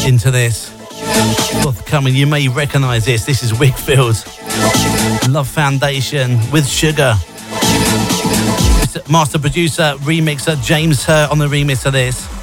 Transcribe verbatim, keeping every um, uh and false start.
into this. Forthcoming, you may recognise this. This is Wigfield. Love Foundation with Sugar. Master producer, remixer James Hurt on the remix of this.